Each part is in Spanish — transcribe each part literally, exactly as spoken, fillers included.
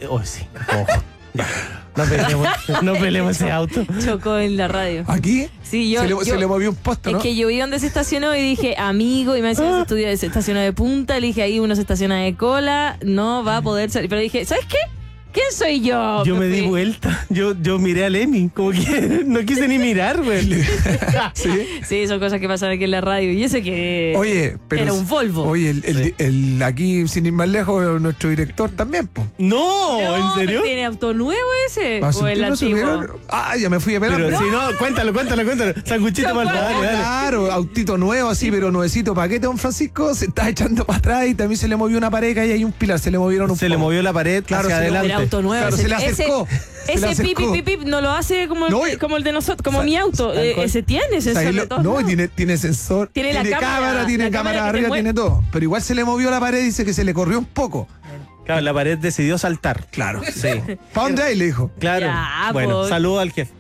Oh, sí. Ojo. Ya. No peleemos, no peleemos ese auto. Chocó en la radio. ¿Aquí? Sí, yo, se, le, yo, se le movió un poste, ¿no? Es que yo vi donde se estacionó y dije, amigo, y me decía, se estudia, se estacionó de punta, le dije, ahí uno se estaciona de cola, no va a poder salir. Pero dije, ¿sabes qué? ¿Quién soy yo? Yo me, me di fui. vuelta. Yo, yo miré a Lemmy. Como que no quise ni mirar, güey. ¿Sí? Sí, son cosas que pasan aquí en la radio. Y ese que Oye, pero era un Volvo. Oye, el, el, Sí. el, el aquí, sin ir más lejos, nuestro director también, po. No, No, ¿en serio? ¿tiene auto nuevo ese? ¿A su ¿O el tío no antiguo? subieron? Ah, ya me fui a pelar. Pero si no, cuéntalo, cuéntalo, cuéntalo. Sanguchito para el dale, dale. Claro, autito nuevo así, pero nuevecito paquete, don Francisco, se está echando para atrás y también se le movió una pared y hay un pilar, se le movieron un Se le poco. movió la pared Claro, hacia se le- adelante. El auto nuevo. Claro, ese, se le acercó, se le Ese, ese pip, acercó. pip, pip, pip no lo hace como el, No, y- como el de nosotros, como sa- mi auto. tal Eh, cual. ese tiene O sea, sensor ahí lo- de todo. no, y tiene, tiene sensor, Tiene la cámara, tiene la cámara, cámara que te arriba, mueve. tiene todo. Pero igual se le movió la pared y dice que se le corrió un poco. Claro, la pared decidió saltar. Claro. Sí. ¿Para dónde hay? Le dijo. Claro. Ya, bueno, pues. saludo al jefe.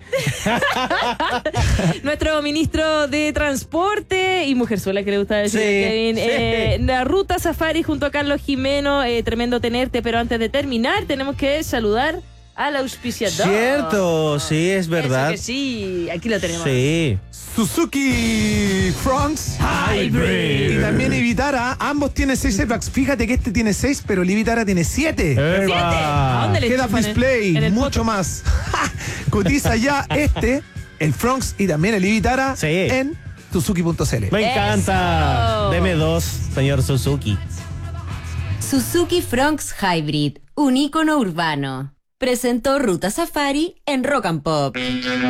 Nuestro ministro de Transporte y mujerzuela que le gusta decir, Sí, Kevin. sí. Eh, la ruta Safari junto a Carlos Jimeno. Eh, tremendo tenerte, pero antes de terminar, tenemos que saludar al auspiciador. Cierto, sí, es verdad. Eso que sí, aquí lo tenemos. Sí. Suzuki Fronx Hybrid. y también el Vitara. Ambos tienen seis airbags. Fíjate que este tiene seis, pero el Vitara tiene siete. Siete. ¿A dónde le Head-up chupan? display, En el mucho poto. más. Cotiza ya este, el Fronx y también el Vitara Sí. en suzuki punto c l. Me encanta. Eso. Deme dos, señor Suzuki. Suzuki Fronx Hybrid, un ícono urbano. Presentó Ruta Safari en Rock and Pop.